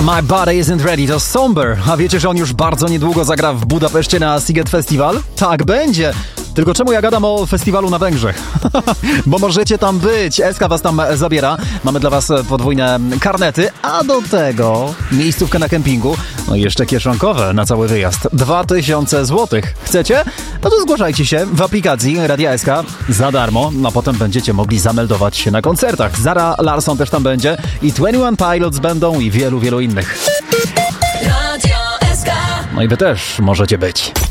My Body Isn't Ready to Somber. A wiecie, że on już bardzo niedługo zagra w Budapeszcie na Sziget Festival? Tak będzie! Tylko czemu ja gadam o festiwalu na Węgrzech? Bo możecie tam być. SK was tam zabiera. Mamy dla was podwójne karnety, a do tego miejscówkę na kempingu. No i jeszcze kieszonkowe na cały wyjazd. 2000 zł. Chcecie? No to zgłaszajcie się w aplikacji Radia SK za darmo. No a potem będziecie mogli zameldować się na koncertach. Zara Larsson też tam będzie i 21 Pilots będą i wielu, wielu innych. Radio SK. No i wy też możecie być.